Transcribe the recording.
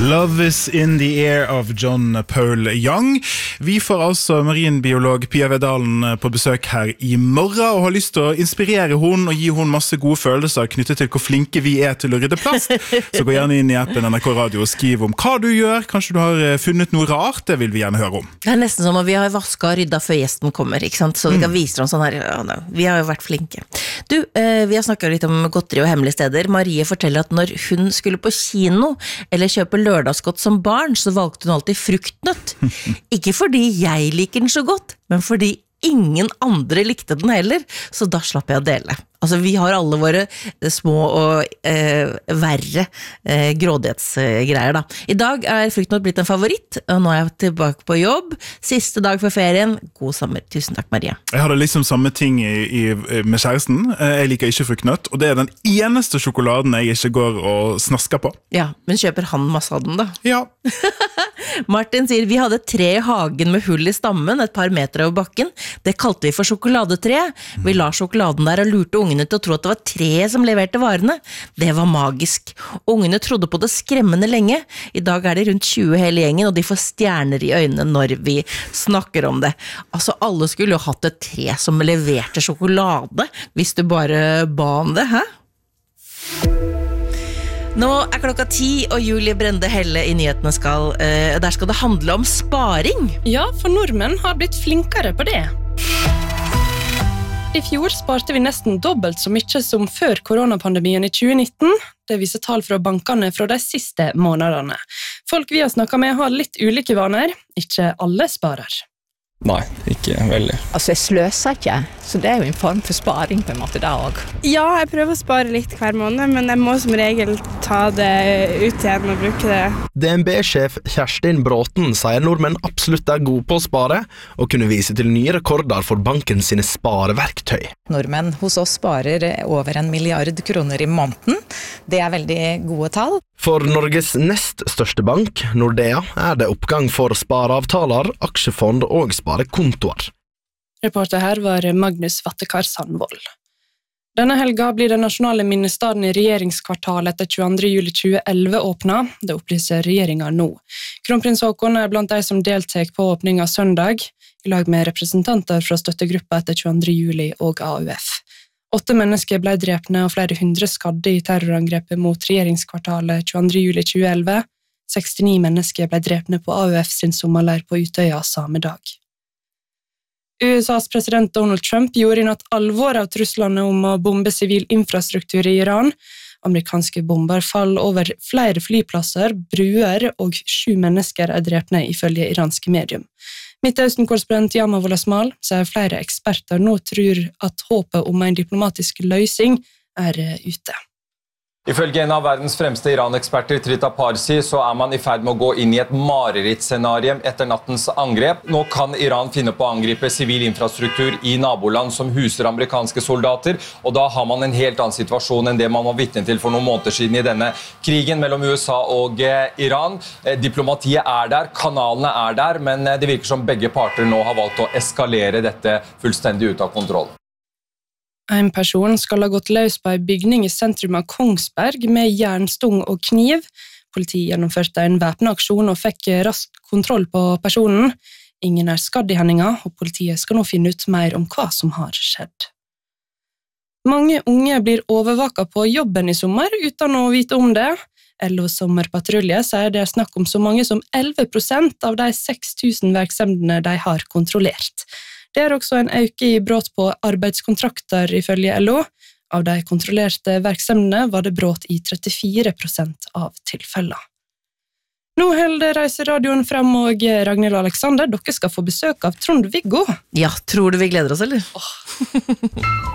Love is in the air av John Paul Young. Vi får altså marinbiolog Pia Vedalen på besøk her i morgen og har lyst til å inspirere hun og gi hun masse gode følelser knyttet til hvor flinke vi til å rydde plast. Så gå gjerne inn i appen NRK Radio og skriv om hva du gjør. Kanskje du har funnet noe rart, det vil vi gjerne høre om. Det nesten som at vi har vasket og ryddet før gjesten kommer, ikke sant? Så vi kan vise dem sånn her, vi har jo vært flinke. Du, vi har snakket litt om godteri og hemmelige steder. Marie forteller at når hun skulle på kino eller kjøpe lørdagsgodt som barn, så valgte hun alltid fruktnøtt. Ikke fordi jeg liker den så godt, men fordi ingen andre likte den heller, så da slapp jeg å dele. Altså, vi har alle våre små og verre grådighetsgreier da. I dag fruktnøtt blitt en favoritt, og nå jeg tilbake på jobb. Siste dag for ferien. God sommer. Tusen takk, Maria. Jeg hadde liksom samme ting med kjæresten. Jeg liker ikke fruktnøtt, og det den eneste sjokoladen jeg ikke går og snasker på. Ja, men kjøper han masse av den da? Ja. Martin sier, vi hadde tre i hagen med hull i stammen, et par meter over bakken. Det kalte vi for sjokoladetre. Vi la sjokoladen der og lurte ungene til å tro at det var treet som leverte varene. Det var magisk. Ungene trodde på det skremmende lenge. I dag det rundt 20 hele gjengen, og de får stjerner i øynene når vi snakker om det. Altså, alle skulle jo hatt et tre som leverte sjokolade, hvis du bare ba om det, hæ? Nå klokka 10, og Julie Brende Helle i nyhetene der skal det handle om sparing. Ja, for nordmenn har blitt flinkere på det. I fjor sparte vi nesten dobbelt så mye som før koronapandemien i 2019. Det viser tall fra bankene fra de siste månedene. Folk vi har snakket med har litt ulike vaner. Ikke alle sparer. Nei, ikke veldig. Altså, jeg sløser ikke, så det jo en form for sparing på en måte da også. Ja, jeg prøver å spare litt hver måned, men jeg må som regel ta det ut igjen og bruke det. DNB-sjef Kjerstin Bråten sier nordmenn absolutt gode på å spare, og kunne vise til nye rekorder for banken sine spareverktøy. Nordmenn hos oss sparer over 1 milliard kroner i måneden. Det veldig gode tall. For Norges nest største bank, Nordea, det oppgang for spareavtaler, aksjefond og sparekontoer. Reporter her var Magnus Vattekar Sandvold. Denne helga blir den nasjonale minnestaden i regjeringskvartalet etter 22. juli 2011 åpnet. Det opplyser regjeringen nå. Kronprins Håkon blant de som deltek på åpningen søndag, i lag med representanter fra støttegruppa etter 22. juli og AUF. 8 mennesker ble drepne og flere hundre skadde i terrorangrepet mot regjeringskvartalet 22. juli 2011. 69 mennesker ble drepne på AUF sin sommerleir på Utøya samme dag. USAs president Donald Trump gjorde i natt alvor av truslene om å bombe sivil infrastruktur i Iran. Amerikanske bomber fall over flere flyplasser, bruer og 7 mennesker drepne ifølge iranske medium. Midtøsten-korrespondent Yamavol Asmal sier flere eksperter nå tror at håpet om en diplomatisk løsning ute. Ifølge en av verdens fremste Iran-eksperter, Trita Parsi, så man i ferd med å gå inn i et marerittscenario etter nattens angrep. Nå kan Iran finne på å angripe sivil infrastruktur i naboland som huser amerikanske soldater, og da har man en helt annen situasjon enn det man var vitne til for noen måneder siden i denne krigen mellom USA og Iran. Diplomatiet der, kanalene der, men det virker som begge parter nå har valgt å eskalere dette fullstendig ut av kontroll. En person skal ha gått løs på en bygning i sentrum av Kongsberg med jernstung og kniv. Politiet gjennomførte en væpnet aksjon og fikk raskt kontroll på personen. Ingen skadd i hendinga, og politiet skal nå finne ut mer om hva som har skjedd. Mange unge blir overvaket på jobben i sommer uten å vite om det. LO Sommerpatrulje sier det snakk om så mange som 11% av de 6000 virksomhetene de har kontrollert. Det også en øke i brudd på arbeidskontrakter ifølge LO. Av de kontrollerte virksomhetene var det brudd i 34% av tilfellene. Nå holder Reiseradioen frem og Ragnhild og Alexander. Dere skal få besøk av Trond-Viggo. Ja, tror du vi gleder oss, eller?